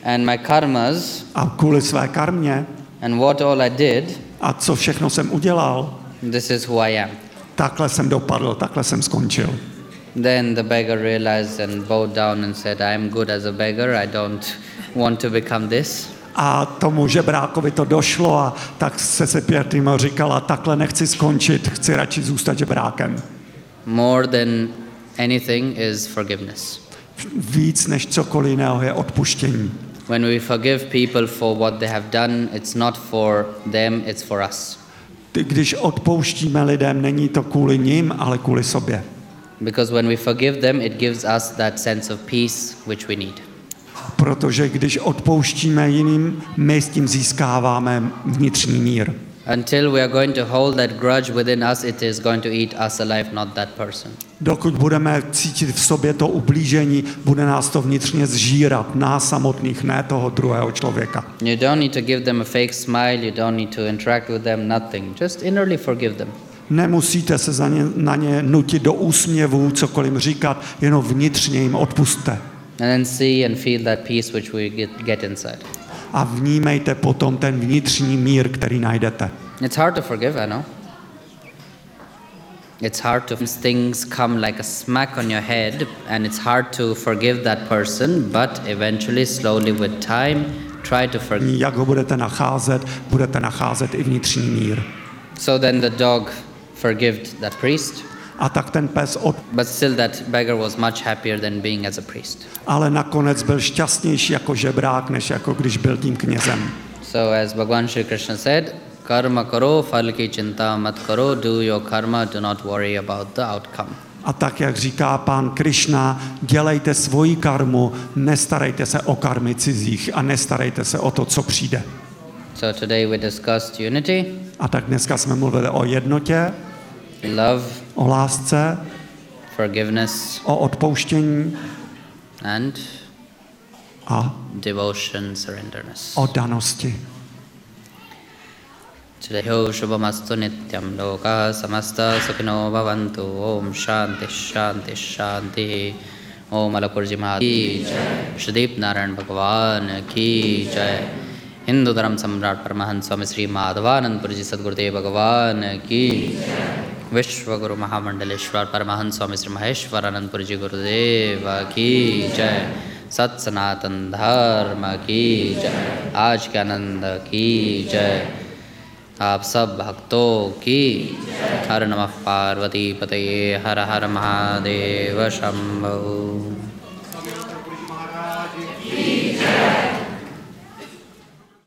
And my karmas a kvůli své karmě and what all I did, a co všechno jsem udělal, this is who I am. takhle jsem dopadl, takhle jsem skončil. Then the beggar realized and bowed down and said, I am good as a beggar, I don't want to become this. A tomu žebrákovi to došlo a tak se Pětým říkala, takhle nechci skončit, chci radši zůstat žebrákem. More than anything is forgiveness. Víc než cokoliv jiného je odpuštění. When we forgive people for what they have done, it's not for them, it's for us. Když odpouštíme lidem, není to kvůli nim, ale kvůli sobě. Because when we forgive them, it gives us that sense of peace which we need. Protože když odpouštíme jiným, my s tím získáváme vnitřní mír. Until we are going to hold that grudge within us, it is going to eat us alive, not that person. Dokud budeme cítit v sobě to ublížení, bude nás to vnitřně zžírat, nás samotných, ne toho druhého člověka. You don't need to give them a fake smile, you don't need to interact with them, nothing. Just innerly forgive them. Nemusíte se na ně nutit do úsměvů, cokoliv říkat, jenom vnitřně jim odpusťte. And then see and feel that peace which we get inside. A vnímejte potom ten vnitřní mír, který najdete. It's hard to forgive, I know. It's hard to things come like a smack on your head, and it's hard to forgive that person, but eventually, slowly with time, try to forgive. Jak ho budete nacházet i vnitřní mír. So then the dog forgived that priest. A tak ten pes But still that beggar was much happier than being as a priest. ale nakonec byl šťastnější jako žebrák, než jako když byl tím knězem. So as Bhagwan Shri Krishna said, karma karo, phal ki chinta mat karo, do your karma, do not worry about the outcome. A tak, jak říká pán Krišna, dělejte svoji karmu, nestarejte se o karmy cizích a nestarejte se o to, co přijde. So today we discussed unity, A tak dneska jsme mluvili o jednotě, love, o lásce, forgiveness, o odpouštění and a devotion, surrenderness. o danosti. Shreyo shubhamastu nityam loka samasta sukhino bhavantu om shanti shanti shanti om Alapurji Mahat ki jai Shrideep Narayan Bhagwan ki jai Hindu Dharam Samrat Paramahansa Swami Sri Madhavanandpurji Sadgurudev Bhagwan ki Vishwaguru Mahamandaleshwar Paramahansa Swami Sri Maheshwaranandpurji Gurudev ki jai Sat Sanatan Dharma की जय आज के आनंद की जय आप सब भक्तों की हर नमः पार्वती पतये हर हर महादेव शंभो।